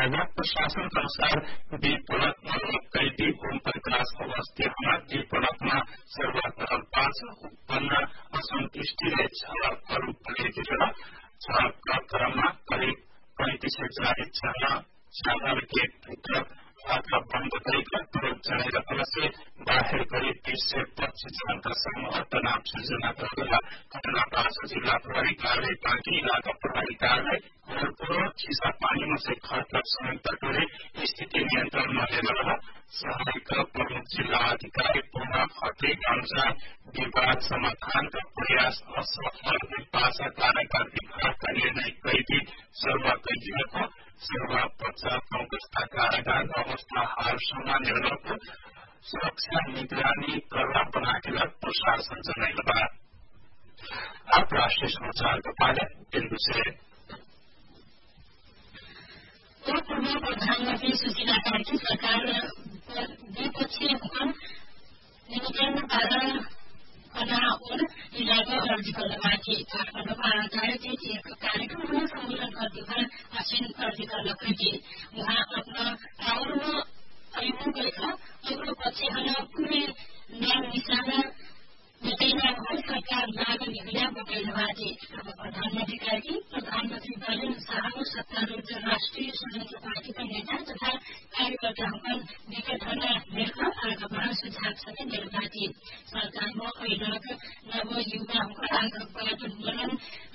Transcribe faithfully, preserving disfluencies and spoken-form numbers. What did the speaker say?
राजा प्रशासन के अनुसार दी पड़क में कैदी ओम प्रकाश अवस्थी दी पड़क में सर्वत्र पांच उत्पन्न असंतुष्टि क्रम में करीब पैंतीस हजार चावल के पुत्र खाता बंद कर तुरंत चढ़े से बाहर करीब तीस से पच्चीस जन का समूह तनाव सृजना करेगा घटना पास जिला प्रभारी कार्यालय पार्टी इलाका प्रभारी कार्यालय और छीसा पानी में से खतरा संयंत्र करे स्थिति नियंत्रण में ले रहा सहायक प्रमुख जिला अधिकारी पूर्णा फतेह के अनुसार विवाद समाधान का प्रयास असफल पासा कार्यकार विभाग का निर्णय कैदी सर्वा कैदियों को सर्वा पचास कांग्रेस कारागार अवस्था हाल सामान्य रहकर सुरक्षा निगरानी करना बना के लग प्रशासन जनाइल अब राष्ट्रीय समाचार का पालन बिंदु से पूर्व प्रधानमंत्री सुशीला कार्की सरकार द्विपक्षीय भवन निर्माण कारण और इलाका अर्जी करने काठमाडौँमा आयोजित एक कार्यक्रम में सम्मेलन करते हुए असीन अर्जी करने वहाँ अपना टावरमा अभिमुख गएका अग्लो पक्षहरू पूरे नाम निशाना बताइना भए सरकार माग निविदा बताइनबाटे अब प्रधानमन्त्री कार्की प्रधानमन्त्री नरेन्द्र शाह सत्तारूढ़ राष्ट्रिय स्वतन्त्र पार्टीका नेता तथा कार्यकर्ताहरूका निकटहरूमा मिलकर आग बढ़ा सुझाव समेत निर्वाचित सरकारमा अहिलेका नव युवाहरूका आगबाट वलन